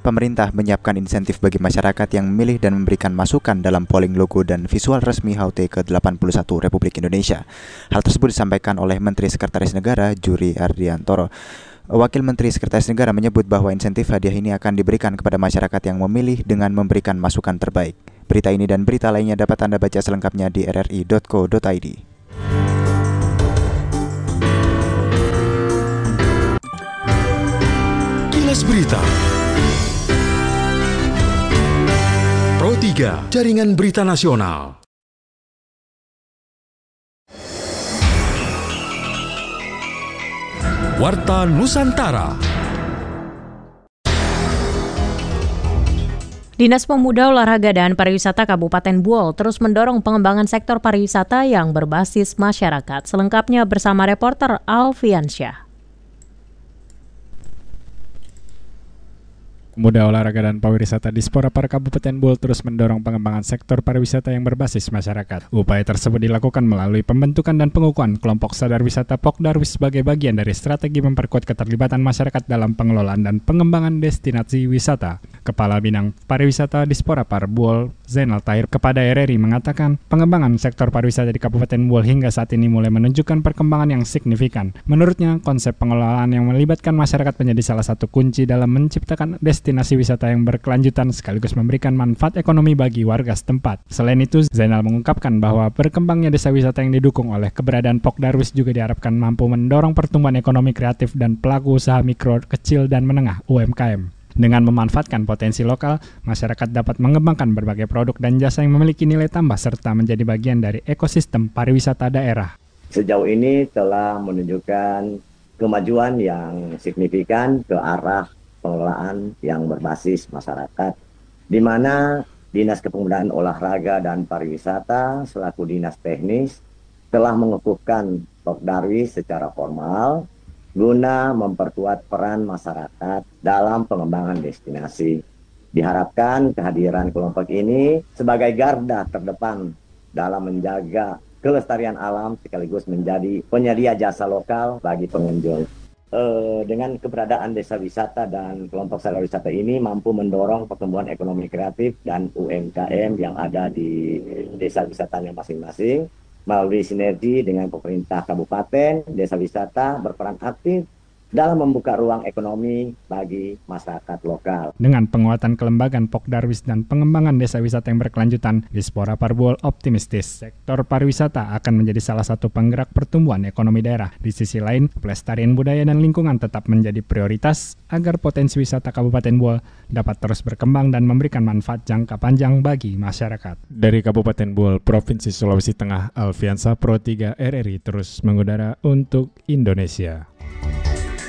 pemerintah menyiapkan insentif bagi masyarakat yang memilih dan memberikan masukan dalam polling logo dan visual resmi HUT ke-81 Republik Indonesia. Hal tersebut disampaikan oleh Menteri Sekretaris Negara Juri Ardiantoro. Wakil Menteri Sekretaris Negara menyebut bahwa insentif hadiah ini akan diberikan kepada masyarakat yang memilih dengan memberikan masukan terbaik. Berita ini dan berita lainnya dapat Anda baca selengkapnya di rri.co.id. Kilas Berita Pro 3, Jaringan Berita Nasional. Warta Nusantara. Dinas Pemuda, Olahraga dan Pariwisata Kabupaten Buol terus mendorong pengembangan sektor pariwisata yang berbasis masyarakat. Selengkapnya bersama reporter Alfiansyah. Pemuda, Olahraga dan Pariwisata Disporapar Kabupaten Buol terus mendorong pengembangan sektor pariwisata yang berbasis masyarakat. Upaya tersebut dilakukan melalui pembentukan dan pengukuhan kelompok sadar wisata Pokdarwis sebagai bagian dari strategi memperkuat keterlibatan masyarakat dalam pengelolaan dan pengembangan destinasi wisata. Kepala Bidang Pariwisata Disporapar Buol, Zainal Tahir, kepada RRI mengatakan pengembangan sektor pariwisata di Kabupaten Buol hingga saat ini mulai menunjukkan perkembangan yang signifikan. Menurutnya, konsep pengelolaan yang melibatkan masyarakat menjadi salah satu kunci dalam menciptakan destinasi wisata yang berkelanjutan sekaligus memberikan manfaat ekonomi bagi warga setempat. Selain itu, Zainal mengungkapkan bahwa berkembangnya desa wisata yang didukung oleh keberadaan Pokdarwis juga diharapkan mampu mendorong pertumbuhan ekonomi kreatif dan pelaku usaha mikro, kecil, dan menengah (UMKM). Dengan memanfaatkan potensi lokal, masyarakat dapat mengembangkan berbagai produk dan jasa yang memiliki nilai tambah serta menjadi bagian dari ekosistem pariwisata daerah. Sejauh ini telah menunjukkan kemajuan yang signifikan ke arah pengelolaan yang berbasis masyarakat, di mana Dinas Kepemudaan, Olahraga dan Pariwisata selaku dinas teknis telah mengukuhkan Pokdarwis secara formal guna memperkuat peran masyarakat dalam pengembangan destinasi. Diharapkan kehadiran kelompok ini sebagai garda terdepan dalam menjaga kelestarian alam sekaligus menjadi penyedia jasa lokal bagi pengunjung. Dengan keberadaan desa wisata dan kelompok sadar wisata ini mampu mendorong pertumbuhan ekonomi kreatif dan UMKM yang ada di desa wisatanya masing-masing. Melalui sinergi dengan pemerintah kabupaten, desa wisata berperan aktif dalam membuka ruang ekonomi bagi masyarakat lokal. Dengan penguatan kelembagaan Pokdarwis dan pengembangan desa wisata yang berkelanjutan, Disporapar Buol optimistis sektor pariwisata akan menjadi salah satu penggerak pertumbuhan ekonomi daerah. Di sisi lain, pelestarian budaya dan lingkungan tetap menjadi prioritas agar potensi wisata Kabupaten Buol dapat terus berkembang dan memberikan manfaat jangka panjang bagi masyarakat. Dari Kabupaten Buol, Provinsi Sulawesi Tengah, Alfiansyah, Pro 3 RRI terus mengudara untuk Indonesia.